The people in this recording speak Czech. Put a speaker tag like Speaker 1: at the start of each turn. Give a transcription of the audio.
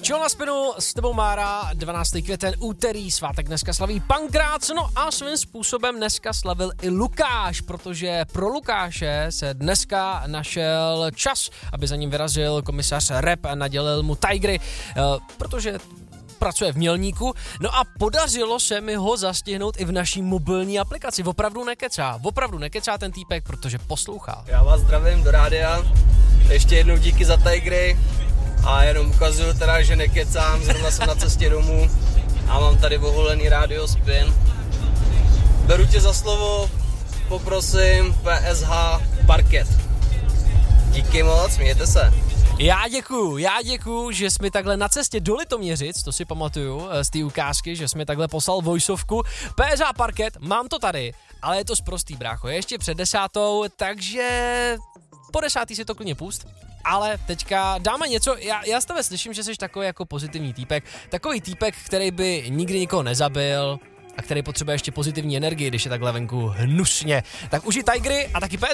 Speaker 1: Čau na spinu, s tebou Mára, 12. květen, úterý, svátek dneska slaví Pankrác, no a svým způsobem dneska slavil i Lukáš, protože pro Lukáše se dneska našel čas, aby za ním vyrazil komisař Rep a nadělil mu Tigry, protože pracuje v Mělníku, no a podařilo se mi ho zastihnout i v naší mobilní aplikaci. Opravdu nekecá ten týpek, protože poslouchá.
Speaker 2: Já vás zdravím do rádia, ještě jednou díky za Tigry a jenom ukazuju teda, že nekecám, zrovna jsem na cestě domů a mám tady ohulený rádio Spin. Beru tě za slovo, poprosím PSH Parket. Díky moc, mějte se.
Speaker 1: Já děkuju, že jsi mi takhle na cestě do Litoměřic, to si pamatuju z té ukázky, že jsi mi takhle poslal voiceovku. PSH Parket, mám to tady, ale je to sprostý, brácho, je ještě před 10, takže po 10 si to klidně pust. Ale teďka dáme něco, já z tebe slyším, že jsi takový jako pozitivní týpek, takový týpek, který by nikdy nikoho nezabil a který potřebuje ještě pozitivní energii, když je takhle venku hnusně. Tak užij Tigry a taky PSH.